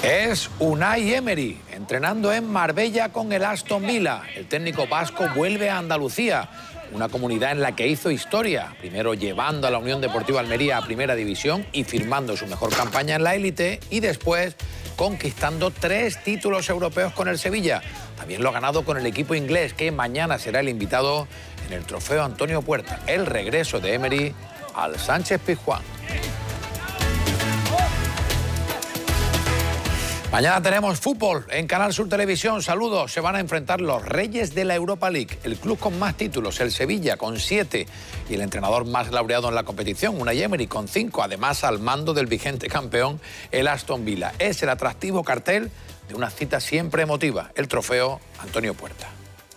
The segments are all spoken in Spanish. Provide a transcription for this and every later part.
Es Unai Emery, entrenando en Marbella con el Aston Villa. El técnico vasco vuelve a Andalucía, una comunidad en la que hizo historia, primero llevando a la Unión Deportiva Almería a Primera División y firmando su mejor campaña en la élite, y después conquistando 3 títulos europeos con el Sevilla. También lo ha ganado con el equipo inglés, que mañana será el invitado en el trofeo Antonio Puerta. El regreso de Emery al Sánchez-Pizjuán. Mañana tenemos fútbol en Canal Sur Televisión. Saludos. Se van a enfrentar los reyes de la Europa League. El club con más títulos, el Sevilla, con 7. Y el entrenador más laureado en la competición, Unai Emery, con 5. Además, al mando del vigente campeón, el Aston Villa. Es el atractivo cartel de una cita siempre emotiva. El trofeo Antonio Puerta.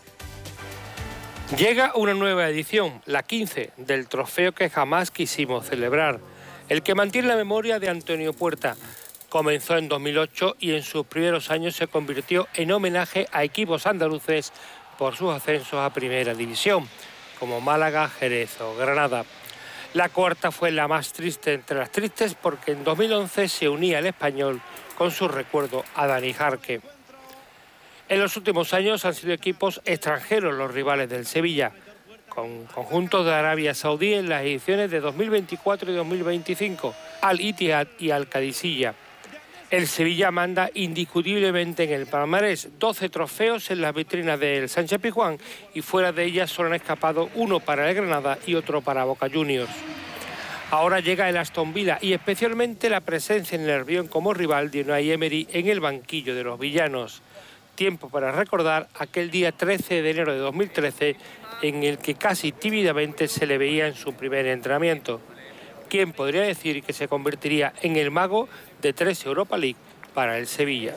Llega una nueva edición, la 15, del trofeo que jamás quisimos celebrar. El que mantiene la memoria de Antonio Puerta. Comenzó en 2008 y en sus primeros años se convirtió en homenaje a equipos andaluces por sus ascensos a Primera División, como Málaga, Jerez o Granada. La cuarta fue la más triste entre las tristes porque en 2011 se unía el Español con su recuerdo a Dani Jarque. En los últimos años han sido equipos extranjeros los rivales del Sevilla, con conjuntos de Arabia Saudí en las ediciones de 2024 y 2025, Al Ittihad y Al Qadisiyah. El Sevilla manda indiscutiblemente en el palmarés, 12 trofeos en las vitrinas del Sánchez-Pizjuán, y fuera de ellas solo han escapado uno para el Granada y otro para Boca Juniors. Ahora llega el Aston Villa y especialmente la presencia en el Nervión como rival de Unai Emery en el banquillo de los villanos. Tiempo para recordar aquel día 13 de enero de 2013 en el que casi tímidamente se le veía en su primer entrenamiento. ¿Quién podría decir que se convertiría en el mago de 3 Europa League para el Sevilla?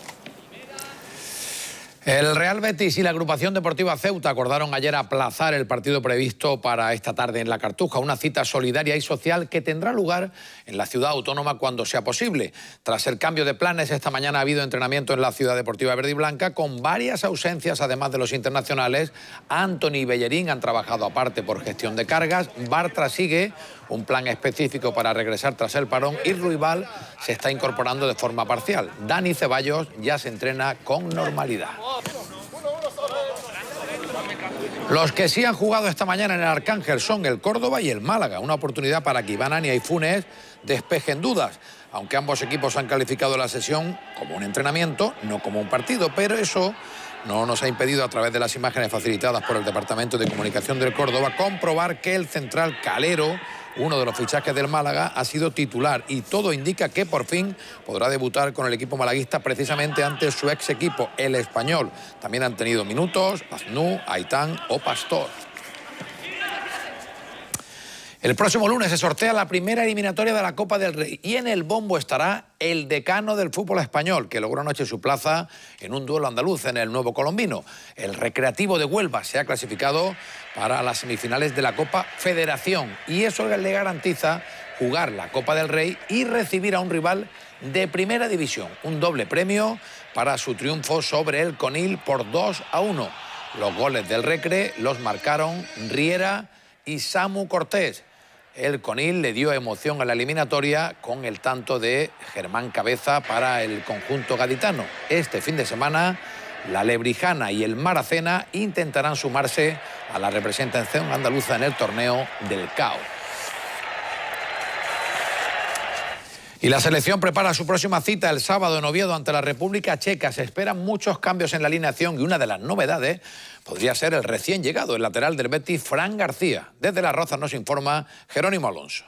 El Real Betis y la agrupación deportiva Ceuta acordaron ayer aplazar el partido previsto para esta tarde en la Cartuja, una cita solidaria y social que tendrá lugar en la ciudad autónoma cuando sea posible. Tras el cambio de planes, esta mañana ha habido entrenamiento en la ciudad deportiva verde y blanca con varias ausencias, además de los internacionales. Antony y Bellerín han trabajado aparte por gestión de cargas. Bartra sigue un plan específico para regresar tras el parón y Ruibal se está incorporando de forma parcial. Dani Ceballos ya se entrena con normalidad. Los que sí han jugado esta mañana en el Arcángel son el Córdoba y el Málaga, una oportunidad para que Iván Ania y Funes despejen dudas, aunque ambos equipos han calificado la sesión como un entrenamiento, no como un partido, pero eso no nos ha impedido, a través de las imágenes facilitadas por el Departamento de Comunicación del Córdoba, comprobar que el central Calero, uno de los fichajes del Málaga, ha sido titular y todo indica que por fin podrá debutar con el equipo malaguista precisamente ante su ex equipo, el Español. También han tenido minutos Aznou, Aitán o Pastor. El próximo lunes se sortea la primera eliminatoria de la Copa del Rey y en el bombo estará el decano del fútbol español, que logró anoche su plaza en un duelo andaluz en el Nuevo Colombino. El Recreativo de Huelva se ha clasificado para las semifinales de la Copa Federación y eso le garantiza jugar la Copa del Rey y recibir a un rival de Primera División. Un doble premio para su triunfo sobre el Conil por 2-1. Los goles del Recre los marcaron Riera y Samu Cortés. El Conil le dio emoción a la eliminatoria con el tanto de Germán Cabeza para el conjunto gaditano. Este fin de semana, la Lebrijana y el Maracena intentarán sumarse a la representación andaluza en el torneo del CAO. Y la selección prepara su próxima cita el sábado en Oviedo ante la República Checa. Se esperan muchos cambios en la alineación y una de las novedades podría ser el recién llegado, el lateral del Betis, Fran García. Desde Las Rozas nos informa Jerónimo Alonso.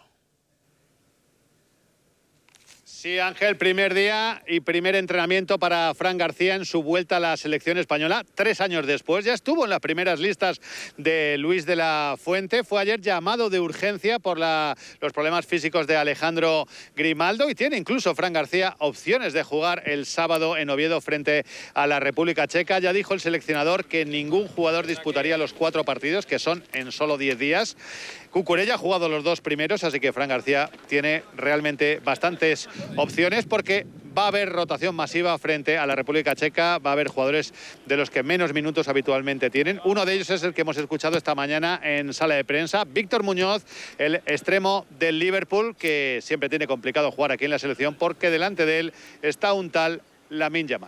Sí, Ángel, primer día y primer entrenamiento para Fran García en su vuelta a la selección española. 3 años después, ya estuvo en las primeras listas de Luis de la Fuente. Fue ayer llamado de urgencia por los problemas físicos de Alejandro Grimaldo y tiene incluso Fran García opciones de jugar el sábado en Oviedo frente a la República Checa. Ya dijo el seleccionador que ningún jugador disputaría los 4 partidos, que son en solo 10 días. Cucurella ha jugado los 2 primeros, así que Fran García tiene realmente bastantes opciones porque va a haber rotación masiva frente a la República Checa. Va a haber jugadores de los que menos minutos habitualmente tienen. Uno de ellos es el que hemos escuchado esta mañana en sala de prensa, Víctor Muñoz, el extremo del Liverpool, que siempre tiene complicado jugar aquí en la selección porque delante de él está un tal Lamine Yamal.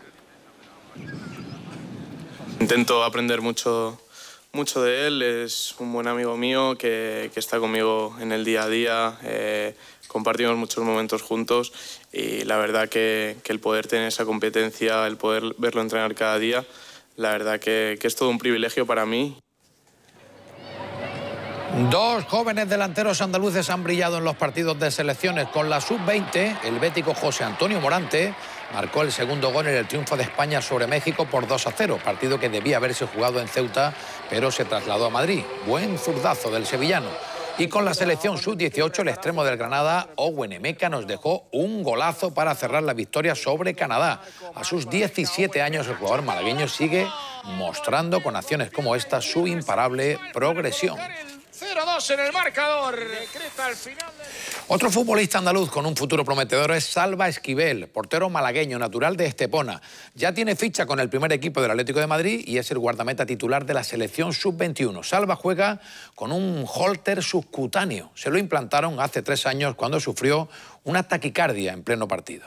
Intento aprender mucho de él, es un buen amigo mío que está conmigo en el día a día, compartimos muchos momentos juntos y la verdad que el poder tener esa competencia, el poder verlo entrenar cada día, la verdad que es todo un privilegio para mí. Dos jóvenes delanteros andaluces han brillado en los partidos de selecciones. Con la sub-20, el bético José Antonio Morante marcó el segundo gol en el triunfo de España sobre México por 2-0, partido que debía haberse jugado en Ceuta, pero se trasladó a Madrid. Buen zurdazo del sevillano. Y con la selección sub-18, el extremo del Granada, Owen Emeka, nos dejó un golazo para cerrar la victoria sobre Canadá. A sus 17 años, el jugador malagueño sigue mostrando con acciones como esta su imparable progresión. 0-2 en el marcador. Decreta el final. Otro futbolista andaluz con un futuro prometedor es Salva Esquivel, portero malagueño natural de Estepona. Ya tiene ficha con el primer equipo del Atlético de Madrid y es el guardameta titular de la selección sub-21. Salva juega con un holter subcutáneo. Se lo implantaron hace 3 años cuando sufrió una taquicardia en pleno partido.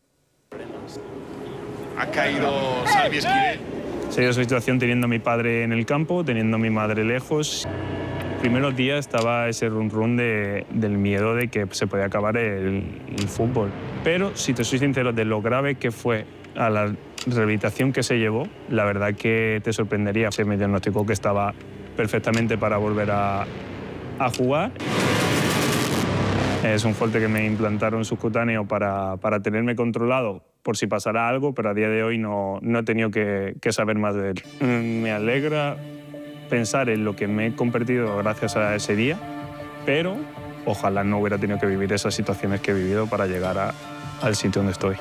Ha caído Salvi Esquivel. Se dio esa situación teniendo a mi padre en el campo, teniendo a mi madre lejos. Primeros días estaba ese run del miedo de que se podía acabar el fútbol. Pero, si te soy sincero, de lo grave que fue a la rehabilitación que se llevó, la verdad que te sorprendería. Se me diagnosticó que estaba perfectamente para volver a jugar. Es un fuerte que me implantaron subcutáneo para tenerme controlado por si pasara algo, pero a día de hoy no he tenido que saber más de él. Me alegra pensar en lo que me he convertido gracias a ese día, pero ojalá no hubiera tenido que vivir esas situaciones que he vivido para llegar al sitio donde estoy.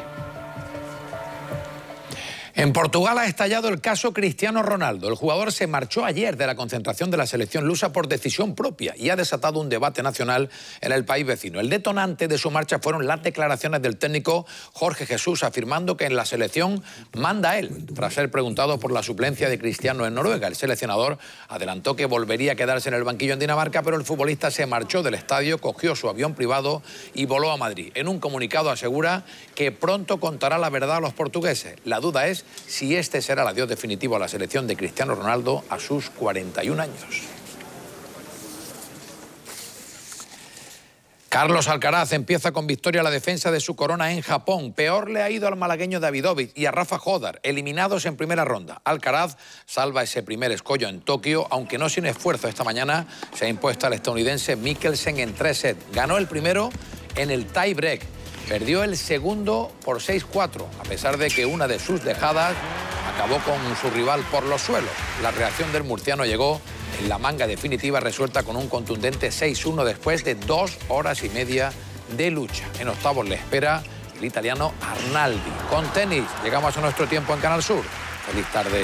En Portugal ha estallado el caso Cristiano Ronaldo. El jugador se marchó ayer de la concentración de la selección lusa por decisión propia y ha desatado un debate nacional en el país vecino. El detonante de su marcha fueron las declaraciones del técnico Jorge Jesús afirmando que en la selección manda él. Tras ser preguntado por la suplencia de Cristiano en Noruega, el seleccionador adelantó que volvería a quedarse en el banquillo en Dinamarca, pero el futbolista se marchó del estadio, cogió su avión privado y voló a Madrid. En un comunicado asegura que pronto contará la verdad a los portugueses. La duda es si este será el adiós definitivo a la selección de Cristiano Ronaldo a sus 41 años. Carlos Alcaraz empieza con victoria la defensa de su corona en Japón. Peor le ha ido al malagueño Davidovich y a Rafa Jodar, eliminados en primera ronda. Alcaraz salva ese primer escollo en Tokio, aunque no sin esfuerzo. Esta mañana se ha impuesto al estadounidense Mikkelsen en 3 sets. Ganó el primero en el tie-break. Perdió el segundo por 6-4, a pesar de que una de sus dejadas acabó con su rival por los suelos. La reacción del murciano llegó en la manga definitiva, resuelta con un contundente 6-1 después de 2 horas y media de lucha. En octavos le espera el italiano Arnaldi. Con tenis llegamos a nuestro tiempo en Canal Sur. Feliz tarde.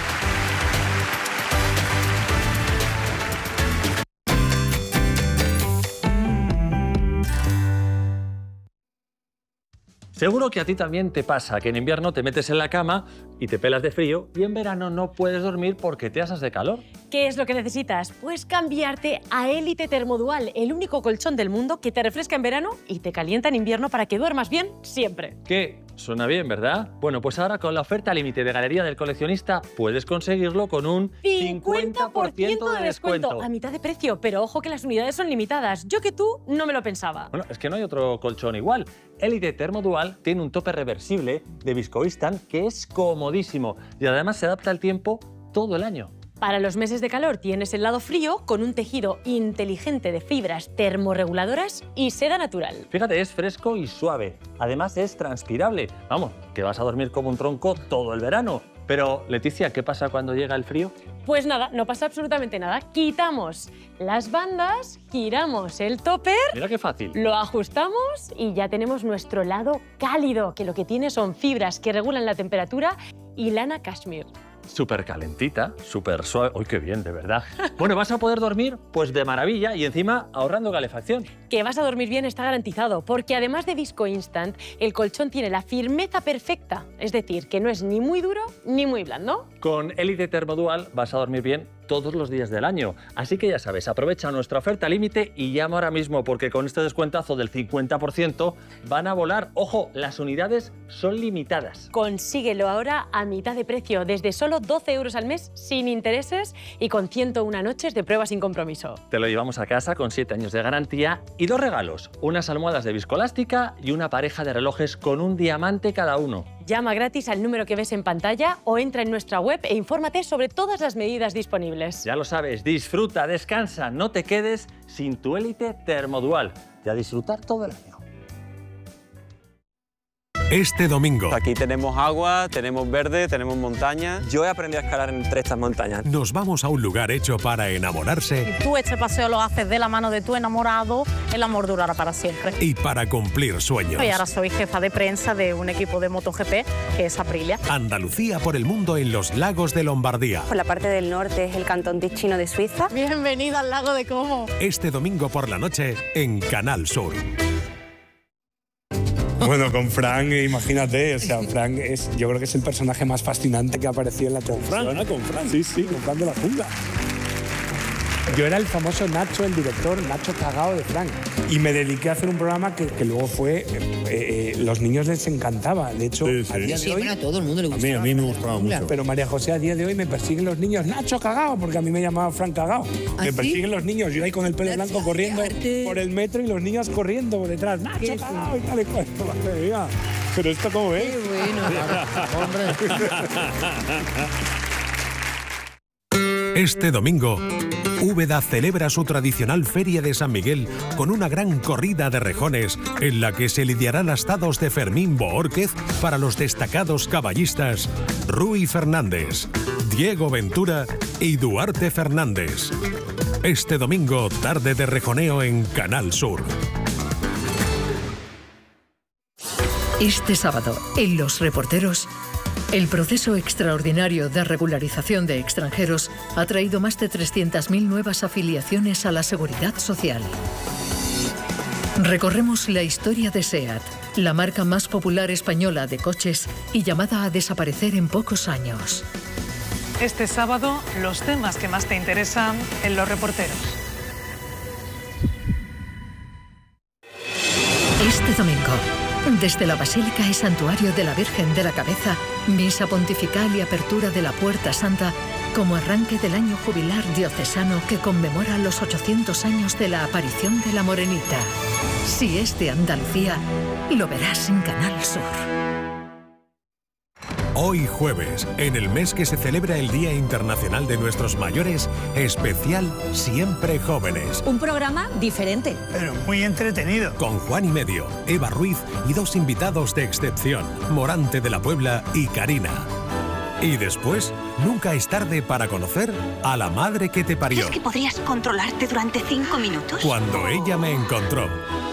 Seguro que a ti también te pasa que en invierno te metes en la cama y te pelas de frío y en verano no puedes dormir porque te asas de calor. ¿Qué es lo que necesitas? Pues cambiarte a Elite Termodual, el único colchón del mundo que te refresca en verano y te calienta en invierno para que duermas bien siempre. ¿Qué? Suena bien, ¿verdad? Bueno, pues ahora con la oferta límite de Galería del Coleccionista puedes conseguirlo con un 50% de descuento. A mitad de precio, pero ojo que las unidades son limitadas. Yo que tú no me lo pensaba. Bueno, es que no hay otro colchón igual. Elite Termodual tiene un tope reversible de Viscoistan que es comodísimo y además se adapta al tiempo todo el año. Para los meses de calor tienes el lado frío con un tejido inteligente de fibras termorreguladoras y seda natural. Fíjate, es fresco y suave. Además es transpirable. Vamos, que vas a dormir como un tronco todo el verano. Pero, Leticia, ¿qué pasa cuando llega el frío? Pues nada, no pasa absolutamente nada. Quitamos las bandas, giramos el topper. Mira qué fácil. Lo ajustamos y ya tenemos nuestro lado cálido, que lo que tiene son fibras que regulan la temperatura y lana cashmere. Súper calentita, súper suave. ¡Uy, qué bien, de verdad! Bueno, vas a poder dormir pues de maravilla y encima ahorrando calefacción. Que vas a dormir bien está garantizado, porque además de Visco Instant, el colchón tiene la firmeza perfecta. Es decir, que no es ni muy duro ni muy blando. Con Elite Termodual vas a dormir bien todos los días del año. Así que ya sabes, aprovecha nuestra oferta límite y llama ahora mismo porque con este descuentazo del 50% van a volar. Ojo, las unidades son limitadas. Consíguelo ahora a mitad de precio, desde solo 12 euros al mes, sin intereses y con 101 noches de prueba sin compromiso. Te lo llevamos a casa con 7 años de garantía y 2 regalos, unas almohadas de viscoelástica y una pareja de relojes con un diamante cada uno. Llama gratis al número que ves en pantalla o entra en nuestra web e infórmate sobre todas las medidas disponibles. Ya lo sabes, disfruta, descansa, no te quedes sin tu Elite Thermodual. Y a disfrutar todo el año. Este domingo. Aquí tenemos agua, tenemos verde, tenemos montaña. Yo he aprendido a escalar entre estas montañas. Nos vamos a un lugar hecho para enamorarse. Si tú este paseo lo haces de la mano de tu enamorado, el amor durará para siempre. Y para cumplir sueños. Y ahora soy jefa de prensa de un equipo de MotoGP, que es Aprilia. Andalucía por el mundo en los lagos de Lombardía. Por la parte del norte es el Cantón Ticino de Suiza. Bienvenida al lago de Como. Este domingo por la noche en Canal Sur. Bueno, con Fran, imagínate, o sea, Fran es, yo creo que es el personaje más fascinante que ha aparecido en la televisión. ¿Con Fran? Sí, sí, con Fran de la Jungla. Yo era el famoso Nacho, el director, Nacho cagao de Fran. Y me dediqué a hacer un programa que luego fue... los niños les encantaba. De hecho, a día de hoy... a todo el mundo le gustaba. A mí me gustaba mucho. Pero María José, a día de hoy me persiguen los niños. Nacho cagao, porque a mí me llamaba Fran cagao. Me persiguen los niños. Yo ahí con el pelo blanco corriendo por el metro y los niños corriendo por detrás. Nacho cagao y tal y cual. Madre mía. Pero esto, ¿cómo ves? Qué bueno, hombre. Este domingo, Úbeda celebra su tradicional Feria de San Miguel con una gran corrida de rejones en la que se lidiarán las tados de Fermín Boórquez para los destacados caballistas Rui Fernández, Diego Ventura y Duarte Fernández. Este domingo, tarde de rejoneo en Canal Sur. Este sábado, en Los Reporteros, el proceso extraordinario de regularización de extranjeros ha traído más de 300.000 nuevas afiliaciones a la Seguridad Social. Recorremos la historia de SEAT, la marca más popular española de coches y llamada a desaparecer en pocos años. Este sábado, los temas que más te interesan en Los Reporteros. Este domingo, desde la Basílica y Santuario de la Virgen de la Cabeza, misa pontifical y apertura de la Puerta Santa como arranque del año jubilar diocesano que conmemora los 800 años de la aparición de la Morenita. Si es de Andalucía, lo verás en Canal Sur. Hoy jueves, en el mes que se celebra el Día Internacional de Nuestros Mayores, especial Siempre Jóvenes. Un programa diferente, pero muy entretenido. Con Juan y Medio, Eva Ruiz y 2 invitados de excepción, Morante de la Puebla y Karina. Y después, nunca es tarde para conocer a la madre que te parió. ¿Crees que podrías controlarte durante 5 minutos? Cuando ella me encontró.